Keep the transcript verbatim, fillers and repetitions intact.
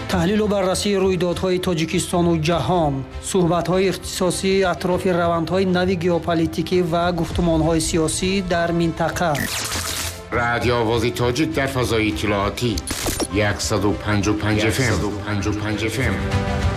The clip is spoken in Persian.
تحلیل و بررسی رویدادهای تاجیکستان و جهان، صحبت‌های اختصاصی اطراف روندهای نو ژئوپلیتیکی و گفتمان‌های سیاسی در منطقه. رادیو آوازی تاجیک در فضای اطلاعاتی صد و پنجاه و پنج اف ام.